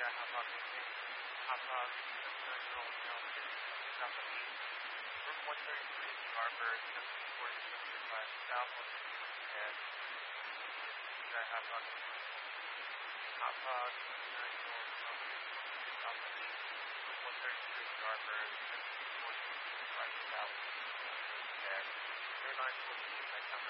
hop on hop on International Japanese. Room 133, Scarborough, 7465 South, 165 hop on International Japanese. Room 133, Scarborough, 7465 South, 165 Airline 14,